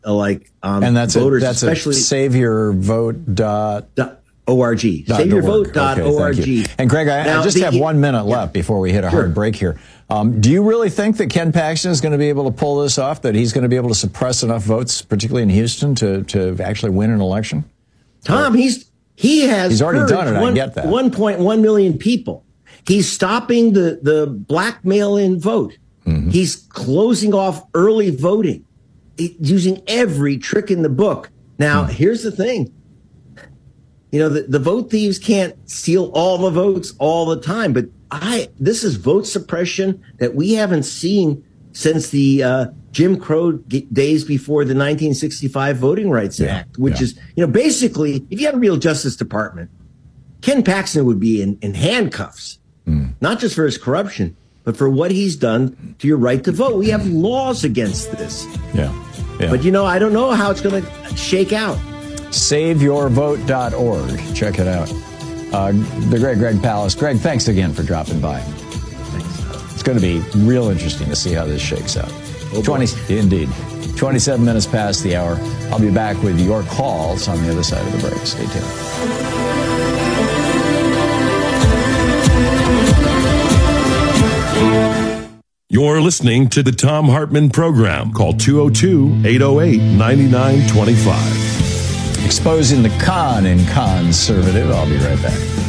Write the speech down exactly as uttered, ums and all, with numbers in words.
uh, like um, and that's voters, a, that's especially a saviorvote dot org. Saviorvote dot org. Okay, and Greg, I, now, I just the, have one minute yeah. left before we hit a Sure. hard break here. Um, do you really think that Ken Paxton is going to be able to pull this off? That he's going to be able to suppress enough votes, particularly in Houston, to to actually win an election? Tom, or, he's he has he's already done it. One, I get that. one point one million people. He's stopping the the black mail-in vote. Mm-hmm. He's closing off early voting, using every trick in the book. Now, mm-hmm. here's the thing. You know, the, the vote thieves can't steal all the votes all the time, but I this is vote suppression that we haven't seen since the uh, Jim Crow g- days before the nineteen sixty-five Voting Rights yeah, Act, which yeah. is, you know, basically, if you had a real Justice Department, Ken Paxton would be in, in handcuffs, mm. not just for his corruption, but for what he's done to your right to vote. We have laws against this. Yeah. yeah. But, you know, I don't know how it's going to shake out. save your vote dot org. Check it out. Uh, the great Greg Palast. Greg, thanks again for dropping by. Thanks. It's going to be real interesting to see how this shakes out. Oh, twenty, indeed. twenty-seven minutes past the hour. I'll be back with your calls on the other side of the break. Stay tuned. You're listening to the Thom Hartmann Program. Call two oh two, eight oh eight, nine nine two five. Exposing the con in conservative. I'll be right back.